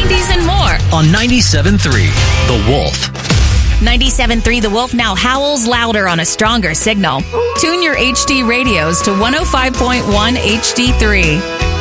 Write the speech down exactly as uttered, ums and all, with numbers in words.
nineties, and more. On ninety-seven point three, The Wolf. ninety-seven point three The Wolf now howls louder on a stronger signal. Tune your H D radios to one oh five point one H D three.